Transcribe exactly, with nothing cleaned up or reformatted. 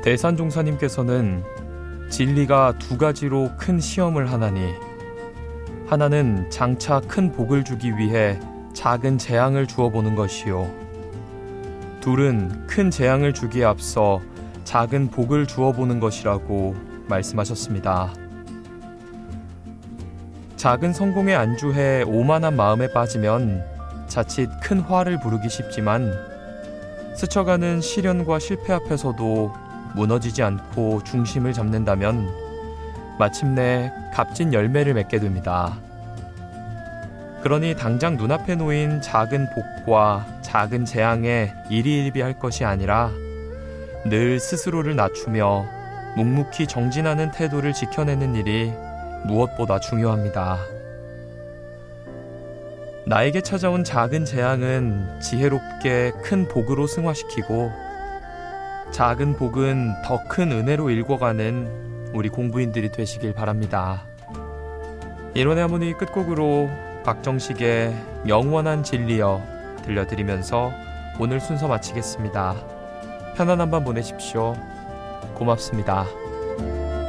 대산종사님께서는 진리가 두 가지로 큰 시험을 하나니 하나는 장차 큰 복을 주기 위해 작은 재앙을 주어보는 것이요, 둘은 큰 재앙을 주기에 앞서 작은 복을 주어보는 것이라고 말씀하셨습니다. 작은 성공에 안주해 오만한 마음에 빠지면 자칫 큰 화를 부르기 쉽지만 스쳐가는 시련과 실패 앞에서도 무너지지 않고 중심을 잡는다면 마침내 값진 열매를 맺게 됩니다. 그러니 당장 눈앞에 놓인 작은 복과 작은 재앙에 일희일비할 것이 아니라 늘 스스로를 낮추며 묵묵히 정진하는 태도를 지켜내는 일이 무엇보다 중요합니다. 나에게 찾아온 작은 재앙은 지혜롭게 큰 복으로 승화시키고 작은 복은 더 큰 은혜로 일궈가는 우리 공부인들이 되시길 바랍니다. 일원의 하모니 끝곡으로 박정식의 영원한 진리여 들려드리면서 오늘 순서 마치겠습니다. 편안한 밤 보내십시오. 고맙습니다.